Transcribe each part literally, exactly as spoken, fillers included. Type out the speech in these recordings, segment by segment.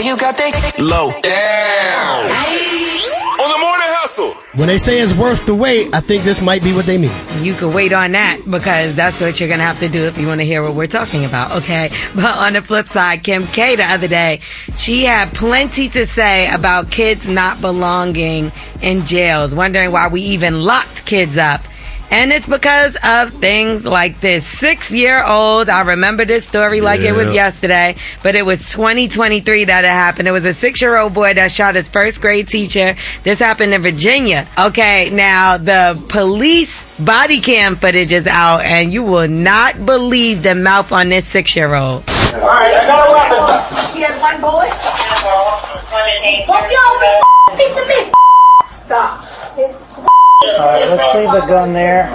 you got that low down. On the morning hustle. When they say it's worth the wait, I think this might be what they mean. You can wait on that because that's what you're going to have to do if you want to hear what we're talking about, okay? But on the flip side, Kim K the other day, she had plenty to say about kids not belonging in jails, wondering why we even locked kids up. And it's because of things like this. Six-year-old, I remember this story like yeah. it was yesterday, but it was twenty twenty-three that it happened. It was a six-year-old boy that shot his first grade teacher. This happened in Virginia. Okay, now the police body cam footage is out, and you will not believe the mouth on this six-year-old. All right, I got a weapon. He had one bullet. Fuck y'all, piece of me. Stop. Alright, let's leave the gun there.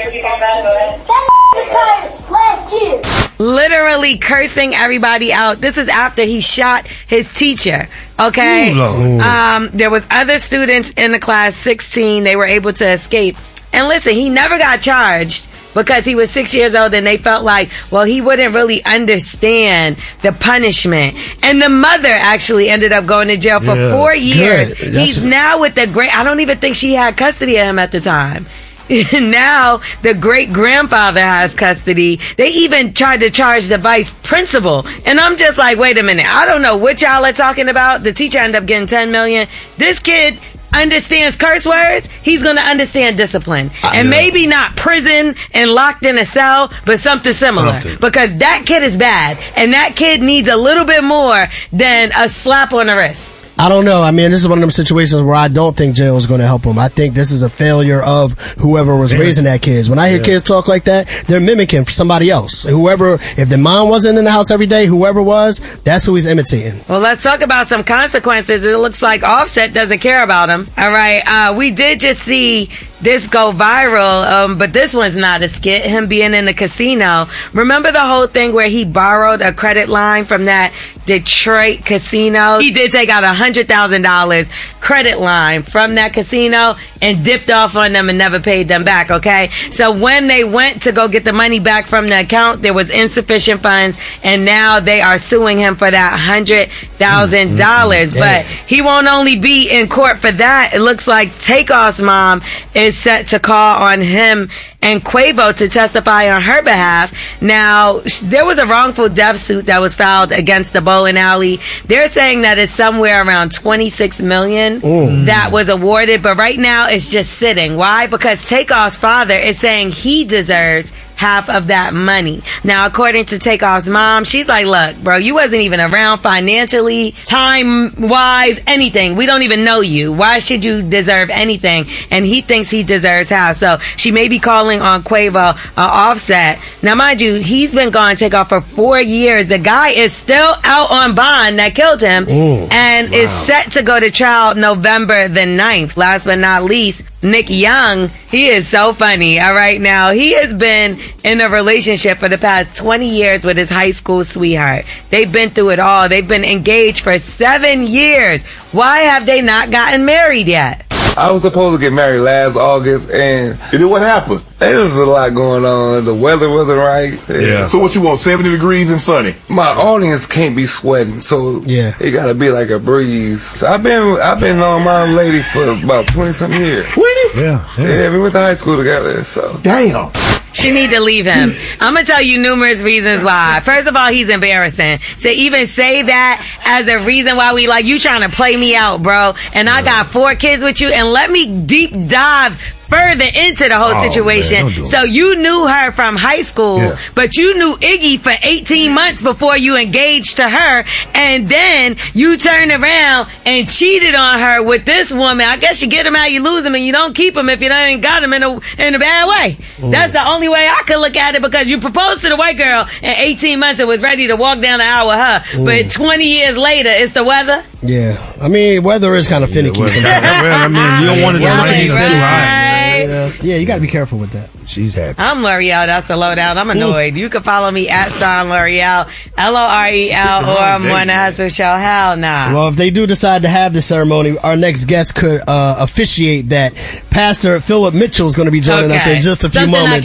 Literally cursing everybody out. This is after he shot his teacher. Okay? Ooh, um, there was other students in the class, sixteen. They were able to escape. And listen, he never got charged because he was six years old and they felt like, well, he wouldn't really understand the punishment. And the mother actually ended up going to jail for yeah, four years. He's now with the great, I don't even think she had custody of him at the time. Now the great grandfather has custody. They even tried to charge the vice principal. And I'm just like, wait a minute. I don't know what y'all are talking about. The teacher ended up getting ten million. This kid understands curse words, he's going to understand discipline. Uh, and yeah. maybe not prison and locked in a cell, but something similar. Something. Because that kid is bad. And that kid needs a little bit more than a slap on the wrist. I don't know. I mean, this is one of them situations where I don't think jail is going to help him. I think this is a failure of whoever was yeah. raising that kids. When I hear yeah. kids talk like that, they're mimicking for somebody else. Whoever, if the mom wasn't in the house every day, whoever was, that's who he's imitating. Well, let's talk about some consequences. It looks like Offset doesn't care about him. All right. Uh, we did just see this go viral, um, but this one's not a skit. Him being in the casino. Remember the whole thing where he borrowed a credit line from that Detroit casino? He did take out a hundred thousand dollars credit line from that casino and dipped off on them and never paid them back, okay? So when they went to go get the money back from the account, there was insufficient funds, and now they are suing him for that hundred thousand dollars. Mm-hmm. But he won't only be in court for that. It looks like Takeoff's mom is set to call on him and Quavo to testify on her behalf. Now, there was a wrongful death suit that was filed against the bowling alley. They're saying that it's somewhere around twenty-six million dollars that was awarded, but right now it's just sitting. Why? Because Takeoff's father is saying he deserves half of that money. Now, according to Takeoff's mom, she's like, look, bro, you wasn't even around financially, time-wise, anything. We don't even know you. Why should you deserve anything? And he thinks he deserves half. So she may be calling on Quavo uh, Offset. Now, mind you, he's been gone Takeoff for four years. The guy is still out on bond that killed him Ooh, and wow. is set to go to trial November the ninth. Last but not least, Nick Young, he is so funny. All right, now he has been in a relationship for the past twenty years with his high school sweetheart. They've been through it all. They've been engaged for seven years. Why have they not gotten married yet? I was supposed to get married last August, and and then what happened? There was a lot going on. The weather wasn't right. Yeah. So what you want? seventy degrees and sunny. My audience can't be sweating, so yeah, it gotta be like a breeze. So I've been I've been on my lady for about twenty something years. Twenty? Yeah, yeah. Yeah, we went to high school together. So damn. She need to leave him. I'm going to tell you numerous reasons why. First of all, he's embarrassing. To even say that as a reason why we like, you trying to play me out, bro. And I got four kids with you. And let me deep dive further into the whole oh, situation. Man, so you knew her from high school, yeah. but you knew Iggy for eighteen months before you engaged to her, and then you turned around and cheated on her with this woman. I guess you get him out, you lose him, and you don't keep him if you ain't got him in a in a bad way. Mm. That's the only way I could look at it, because you proposed to the white girl in eighteen months and was ready to walk down the aisle with her, mm. but twenty years later, it's the weather. Yeah, I mean, weather is kind of finicky. Yeah, sometimes. I mean, you don't want it to rain too high. Yeah, yeah, you got to be careful with that. She's happy. I'm L'Oreal. That's the lowdown. I'm annoyed. You can follow me at Sean L'Oreal, L O R E L, or I'm Morning Hustle Show. Hell nah. Well, if they do decide to have the ceremony, our next guest could uh, officiate that. Pastor Philip Mitchell is going to be joining okay. us in just a few Something moments.